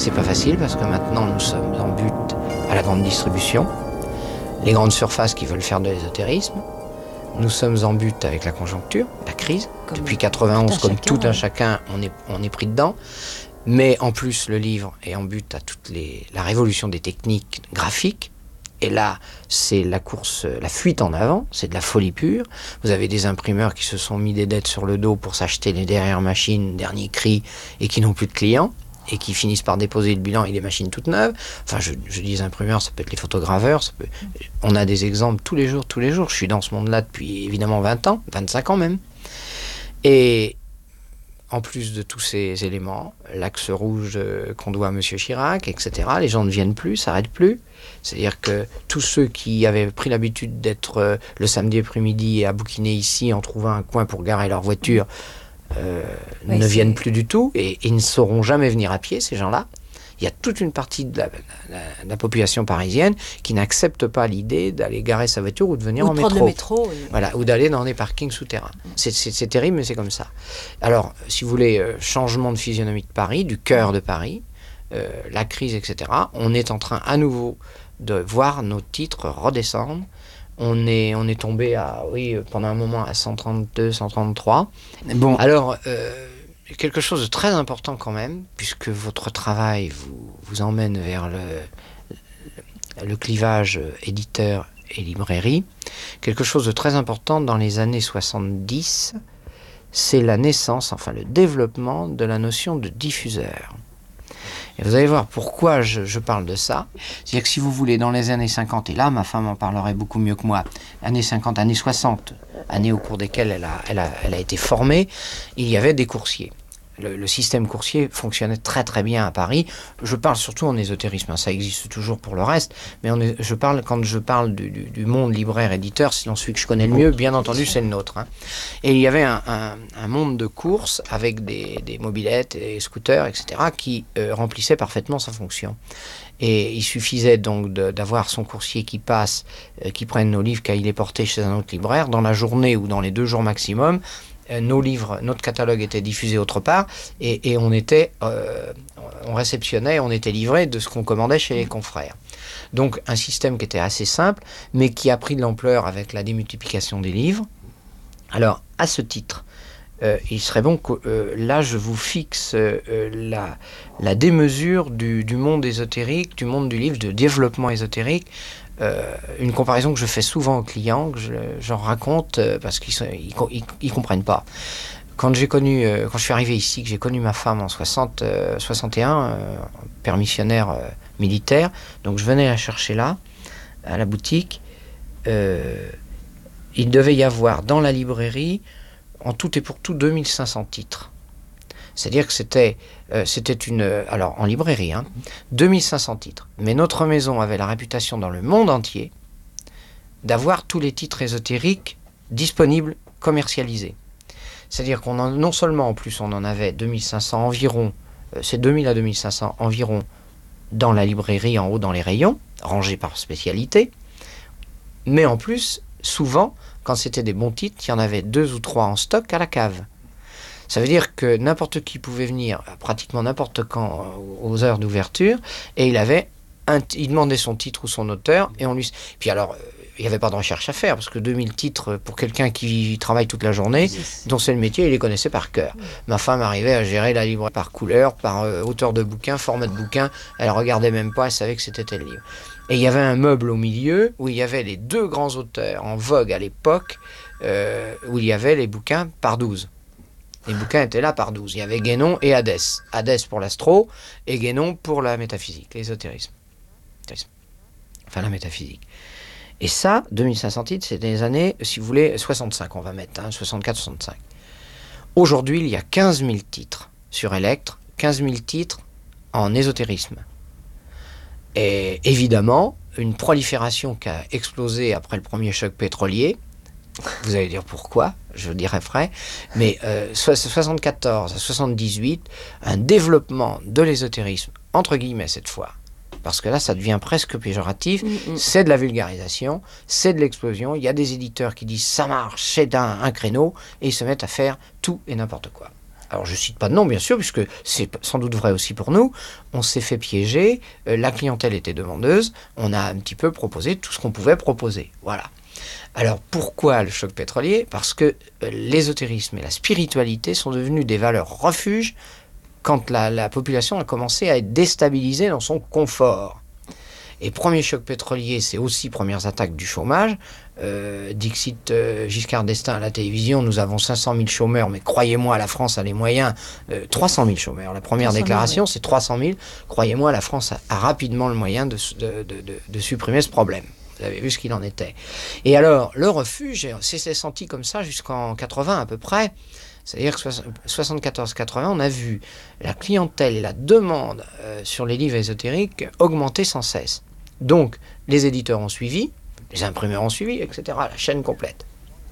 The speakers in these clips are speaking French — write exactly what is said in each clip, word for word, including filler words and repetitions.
C'est pas facile parce que maintenant nous sommes en butte à la grande distribution, les grandes surfaces qui veulent faire de l'ésotérisme. Nous sommes en butte avec la conjoncture, la crise. Comme Depuis quatre-vingt-onze, comme chacun, tout un ouais. chacun, on est, on est pris dedans. Mais en plus, le livre est en butte à toute les, la révolution des techniques graphiques. Et là, c'est la course, la fuite en avant, c'est de la folie pure. Vous avez des imprimeurs qui se sont mis des dettes sur le dos pour s'acheter les dernières machines, dernier cri, et qui n'ont plus de clients, et qui finissent par déposer le bilan et des machines toutes neuves. Enfin, je, je dis les imprimeurs, ça peut être les photograveurs, ça peut... on a des exemples tous les jours, tous les jours. Je suis dans ce monde-là depuis évidemment vingt ans, vingt-cinq ans même. Et en plus de tous ces éléments, l'axe rouge qu'on doit à M. Chirac, et cetera, les gens ne viennent plus, s'arrêtent plus. C'est-à-dire que tous ceux qui avaient pris l'habitude d'être euh, le samedi après-midi et à bouquiner ici en trouvant un coin pour garer leur voiture, euh, oui, ne viennent plus du tout et ils ne sauront jamais venir à pied, ces gens-là. Il y a toute une partie de la, la, la, la population parisienne qui n'accepte pas l'idée d'aller garer sa voiture ou de venir ou en de métro. Le métro et... Voilà, ou d'aller dans des parkings souterrains. C'est, c'est, c'est terrible, mais c'est comme ça. Alors, si vous voulez, euh, changement de physionomie de Paris, du cœur de Paris, euh, la crise, et cetera, on est en train à nouveau de voir nos titres redescendre. On est, on est tombé à, oui, pendant un moment à cent trente-deux, cent trente-trois. Bon, alors... Euh, quelque chose de très important quand même, puisque votre travail vous, vous emmène vers le, le, le clivage éditeur et librairie. Quelque chose de très important dans les années soixante-dix, c'est la naissance, enfin le développement de la notion de diffuseur. Et vous allez voir pourquoi je, je parle de ça. C'est-à-dire que si vous voulez, dans les années cinquante, et là ma femme en parlerait beaucoup mieux que moi, années cinquante, années soixante, années au cours desquelles elle a, elle a, elle a été formée, il y avait des coursiers. Le, le système coursier fonctionnait très très bien à Paris. Je parle surtout en ésotérisme, hein, ça existe toujours pour le reste, mais on est, je parle, quand je parle du, du, du monde libraire-éditeur, sinon celui que je connais le mieux, bien entendu, c'est le nôtre. Hein. Et il y avait un, un, un monde de courses avec des, des mobylettes et scooters, et cetera, qui euh, remplissaient parfaitement sa fonction. Et il suffisait donc de, d'avoir son coursier qui passe, euh, qui prenne nos livres quand il est porté chez un autre libraire, dans la journée ou dans les deux jours maximum. Nos livres, notre catalogue était diffusé autre part et, et on était, euh, on réceptionnait, on était livré de ce qu'on commandait chez les confrères. Donc un système qui était assez simple, mais qui a pris de l'ampleur avec la démultiplication des livres. Alors à ce titre, euh, il serait bon que euh, là je vous fixe euh, la, la démesure du, du monde ésotérique, du monde du livre, de développement ésotérique. Euh, une comparaison que je fais souvent aux clients, que je, j'en raconte euh, parce qu'ils sont, ils, ils, ils comprennent pas. Quand j'ai connu, euh, quand je suis arrivé ici, que j'ai connu ma femme en soixante, euh, soixante et un, euh, père missionnaire euh, militaire, donc je venais la chercher là, à la boutique. Euh, il devait y avoir dans la librairie, en tout et pour tout, deux mille cinq cents titres. C'est-à-dire que c'était, euh, c'était une... Alors, en librairie, hein, deux mille cinq cents titres. Mais notre maison avait la réputation dans le monde entier d'avoir tous les titres ésotériques disponibles, commercialisés. C'est-à-dire qu'on en, non seulement, en plus, on en avait deux mille cinq cents environ, euh, c'est deux mille à deux mille cinq cents environ dans la librairie, en haut dans les rayons, rangés par spécialité, mais en plus, souvent, quand c'était des bons titres, il y en avait deux ou trois en stock à la cave. Ça veut dire que n'importe qui pouvait venir, pratiquement n'importe quand, aux heures d'ouverture, et il avait un t- il demandait son titre ou son auteur, et on lui... Puis alors, il n'y avait pas de recherche à faire, parce que deux mille titres, pour quelqu'un qui travaille toute la journée, dont c'est le métier, il les connaissait par cœur. Ma femme arrivait à gérer la librairie par couleur, par euh, auteur de bouquin, format de bouquin, elle regardait même pas, elle savait que c'était tel livre. Et il y avait un meuble au milieu, où il y avait les deux grands auteurs en vogue à l'époque, euh, où il y avait les bouquins par douze. Les bouquins étaient là par douze. Il y avait Guénon et Hadès. Hadès pour l'astro et Guénon pour la métaphysique, l'ésotérisme. Enfin, la métaphysique. Et ça, deux mille cinq cents titres, c'est des années, si vous voulez, soixante-cinq, on va mettre, hein, soixante-quatre soixante-cinq. Aujourd'hui, il y a quinze mille titres sur Electre, quinze mille titres en ésotérisme. Et évidemment, une prolifération qui a explosé après le premier choc pétrolier. Vous allez dire pourquoi, je dirai après, mais euh, soixante-quatorze à soixante-dix-huit, un développement de l'ésotérisme, entre guillemets cette fois, parce que là ça devient presque péjoratif, mmh, mmh. C'est de la vulgarisation, c'est de l'explosion, il y a des éditeurs qui disent ça marche, c'est un, un créneau, et ils se mettent à faire tout et n'importe quoi. alors je cite pas de nom bien sûr, puisque c'est sans doute vrai aussi pour nous, on s'est fait piéger, euh, la clientèle était demandeuse, on a un petit peu proposé tout ce qu'on pouvait proposer. Voilà. Alors pourquoi le choc pétrolier? Parce que euh, l'ésotérisme et la spiritualité sont devenus des valeurs refuges quand la, la population a commencé à être déstabilisée dans son confort. Et premier choc pétrolier, c'est aussi premières attaques du chômage. Euh, Dixit euh, Giscard d'Estaing à la télévision, nous avons cinq cent mille chômeurs, mais croyez-moi, la France a les moyens. Euh, trois cent mille chômeurs. La première déclaration, oui. C'est trois cent mille. Croyez-moi, la France a, a rapidement le moyen de, de, de, de, de supprimer ce problème. Vous avez vu ce qu'il en était. Et alors, le refuge, c'est senti comme ça jusqu'en quatre-vingts à peu près. C'est-à-dire que soixante-quatorze quatre-vingts, on a vu la clientèle et la demande euh, sur les livres ésotériques augmenter sans cesse. Donc, les éditeurs ont suivi, les imprimeurs ont suivi, et cetera, la chaîne complète.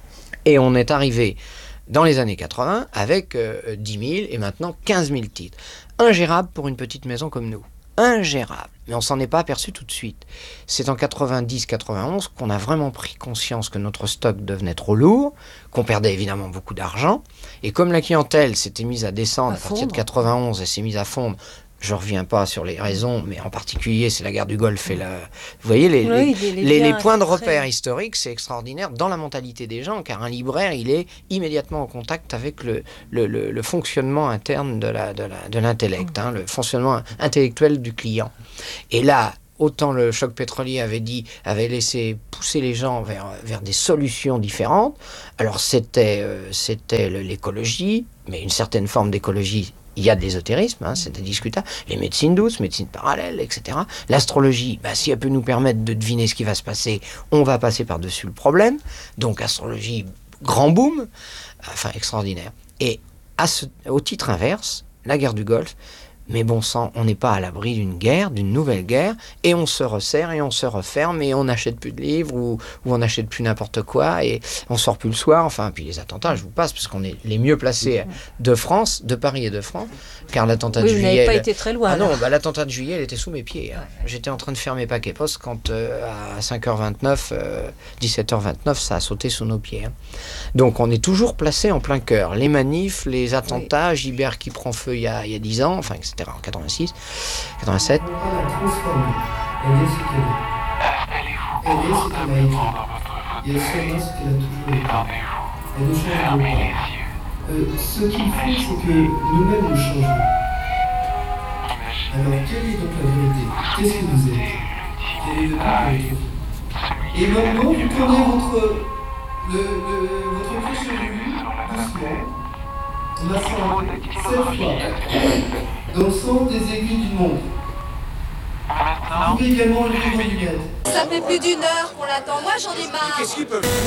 Et on est arrivé dans les années quatre-vingts avec euh, dix mille et maintenant quinze mille titres. Ingérable pour une petite maison comme nous. Ingérable. Mais on s'en est pas aperçu tout de suite. C'est en quatre-vingt-dix quatre-vingt-onze qu'on a vraiment pris conscience que notre stock devenait trop lourd, qu'on perdait évidemment beaucoup d'argent. Et comme la clientèle s'était mise à descendre à, à partir de quatre-vingt-onze, elle s'est mise à fondre. Je ne reviens pas sur les raisons, mais en particulier, c'est la guerre du Golfe et la... Vous voyez, les, oui, les, les, les, les points de repère très... historiques, c'est extraordinaire dans la mentalité des gens, car un libraire, il est immédiatement en contact avec le, le, le, le fonctionnement interne de la, de la, de l'intellect, hein, le fonctionnement intellectuel du client. Et là, autant le choc pétrolier avait dit, avait laissé pousser les gens vers, vers des solutions différentes. Alors, c'était, euh, c'était l'écologie, mais une certaine forme d'écologie. Il y a de l'ésotérisme, hein, c'est discutable. Les médecines douces, médecines parallèles, et cetera. L'astrologie, bah, si elle peut nous permettre de deviner ce qui va se passer, on va passer par-dessus le problème. Donc, astrologie, grand boom, enfin, extraordinaire. Et à ce, au titre inverse, la guerre du Golfe, mais bon sang, on n'est pas à l'abri d'une guerre, d'une nouvelle guerre, et on se resserre et on se referme et on n'achète plus de livres ou, ou on n'achète plus n'importe quoi et on sort plus le soir. Enfin, puis les attentats, je vous passe, parce qu'on est les mieux placés de France, de Paris et de France, car l'attentat oui, de vous juillet... Vous n'avez pas été très loin. Ah non, bah, l'attentat de juillet, elle était sous mes pieds. Hein. J'étais en train de faire mes paquets poste quand euh, à cinq heures vingt-neuf, euh, dix-sept heures vingt-neuf, ça a sauté sous nos pieds. Hein. Donc on est toujours placé en plein cœur. Les manifs, les attentats, oui. Gibert qui prend feu il y a, il y a dix ans, enfin, et cetera, en quatre-vingt-six, quatre-vingt-sept. Elle est ce qu'elle est. Elle est ce qu'elle a été. Et elle sera ce qu'elle a toujours été. Elle ne changera pas. Euh, ce qu'il faut, c'est que nous-mêmes nous changeons. Alors, quelle est donc la vérité? Qu'est-ce que vous êtes? Quel est le but de votre vie? Et maintenant, vous tournez votre, le, le, votre clé chevelu doucement. On a fait sept fois. Dans le sens des aiguilles d'une montre. Vous pouvez également lever vos lunettes. Ça fait plus d'une heure qu'on l'attend. Moi, j'en ai marre. Qu'est-ce qu'il peut faire?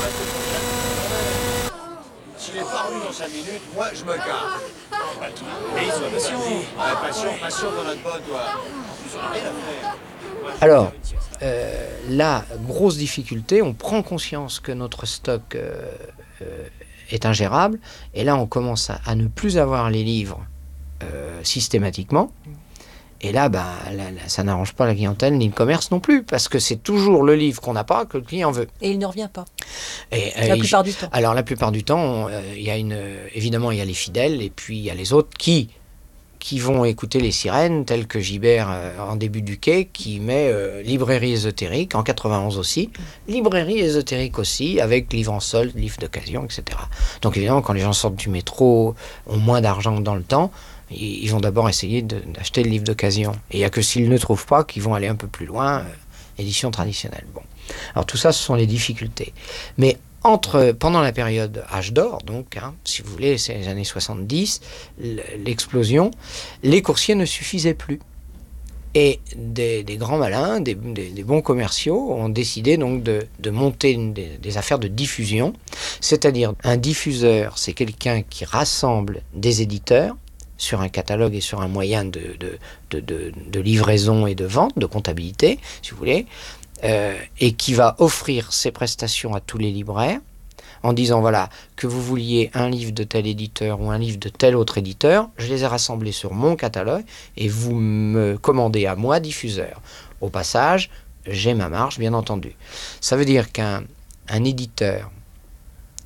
S'il est pas revenu dans cinq minutes, moi, je me casse. Et sois patient. Ouais, patient, patient dans notre botte, toi. Ils ont rien à faire. Alors, euh, la grosse difficulté, on prend conscience que notre stock euh, euh, est ingérable, et là, on commence à, à ne plus avoir les livres euh, systématiquement. Et là, ben, là, là, ça n'arrange pas la clientèle ni le commerce non plus, parce que c'est toujours le livre qu'on n'a pas que le client veut. Et il ne revient pas. Et, la euh, plupart il, du temps. Alors la plupart du temps, il euh, y a une, évidemment, il y a les fidèles, et puis il y a les autres qui, qui vont écouter les sirènes, telles que Gibert euh, en début du quai, qui met euh, librairie ésotérique, en quatre-vingt-onze aussi, librairie ésotérique aussi, avec livres en solde, livres d'occasion, et cetera. Donc évidemment, quand les gens sortent du métro, ont moins d'argent que dans le temps, ils vont d'abord essayer d'acheter le livre d'occasion. Et il n'y a que s'ils ne trouvent pas qu'ils vont aller un peu plus loin, euh, édition traditionnelle. Bon. Alors tout ça, ce sont les difficultés. Mais entre, pendant la période âge d'or, donc, hein, si vous voulez, c'est les années soixante-dix, l'explosion, les coursiers ne suffisaient plus. Et des, des grands malins, des, des, des bons commerciaux ont décidé donc de, de monter une, des, des affaires de diffusion. C'est-à-dire, un diffuseur, c'est quelqu'un qui rassemble des éditeurs sur un catalogue et sur un moyen de, de, de, de, de livraison et de vente, de comptabilité, si vous voulez, euh, et qui va offrir ses prestations à tous les libraires, en disant, voilà, que vous vouliez un livre de tel éditeur ou un livre de tel autre éditeur, je les ai rassemblés sur mon catalogue, et vous me commandez à moi, diffuseur. Au passage, j'ai ma marge, bien entendu. Ça veut dire qu'un un éditeur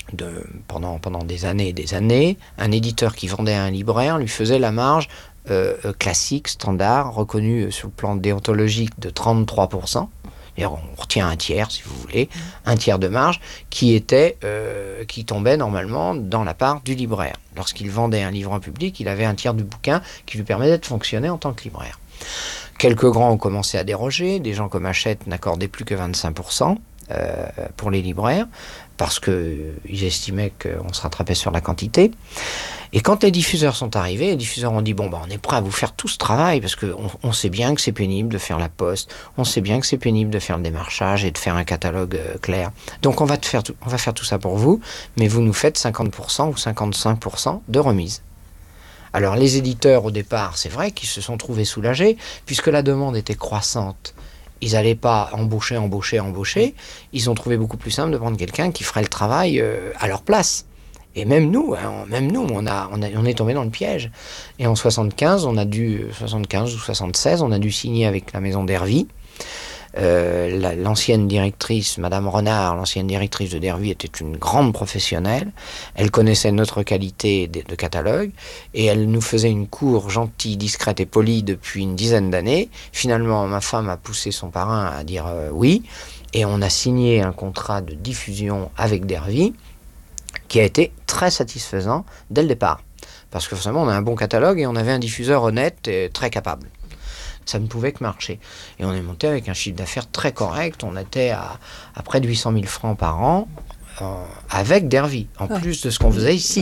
de, pendant, pendant des années et des années, un éditeur qui vendait à un libraire lui faisait la marge euh, classique, standard, reconnue sur le plan déontologique de trente-trois pour cent. Et on retient un tiers, si vous voulez, un tiers de marge qui était, euh, qui tombait normalement dans la part du libraire. Lorsqu'il vendait un livre en public, il avait un tiers du bouquin qui lui permettait de fonctionner en tant que libraire. Quelques grands ont commencé à déroger, des gens comme Hachette n'accordaient plus que vingt-cinq pour cent euh, pour les libraires, parce qu'ils euh, estimaient qu'on se rattrapait sur la quantité. Et quand les diffuseurs sont arrivés, les diffuseurs ont dit « Bon, bah, on est prêt à vous faire tout ce travail, parce qu'on on sait bien que c'est pénible de faire la poste, on sait bien que c'est pénible de faire le démarchage et de faire un catalogue euh, clair. Donc on va, te faire tout, on va faire tout ça pour vous, mais vous nous faites cinquante pour cent ou cinquante-cinq pour cent de remise. » Alors les éditeurs, au départ, c'est vrai qu'ils se sont trouvés soulagés, puisque la demande était croissante. Ils n'allaient pas embaucher, embaucher, embaucher. Ils ont trouvé beaucoup plus simple de prendre quelqu'un qui ferait le travail euh, à leur place. Et même nous, hein, même nous, on, a, on, a, on est tombé dans le piège. Et en soixante-quinze, on a dû, soixante-quinze ou soixante-seize, on a dû signer avec la maison d'Hervy. Euh, la, l'ancienne directrice, Madame Renard, l'ancienne directrice de Dervy, était une grande professionnelle. Elle connaissait notre qualité de, de catalogue et elle nous faisait une cour gentille, discrète et polie depuis une dizaine d'années. Finalement, ma femme a poussé son parrain à dire euh, oui et on a signé un contrat de diffusion avec Dervy qui a été très satisfaisant dès le départ. Parce que forcément, on a un bon catalogue et on avait un diffuseur honnête et très capable. Ça ne pouvait que marcher. Et on est monté avec un chiffre d'affaires très correct. On était à, à près de huit cent mille francs par an euh, avec Dervy, en ouais. plus de ce qu'on faisait ici.